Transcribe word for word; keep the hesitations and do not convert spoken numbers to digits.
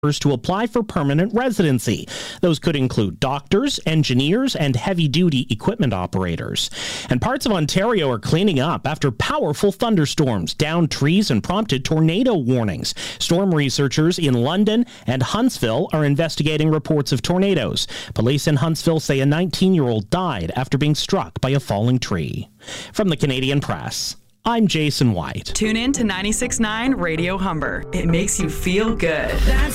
to apply for permanent residency. Those could include doctors, engineers, and heavy-duty equipment operators. And parts of Ontario are cleaning up after powerful thunderstorms downed trees and prompted tornado warnings. Storm researchers in London and Huntsville are investigating reports of tornadoes. Police in Huntsville say a nineteen-year-old died after being struck by a falling tree. From the Canadian Press, I'm Jason White. Tune in to ninety-six point nine Radio Humber. It makes you feel good. That's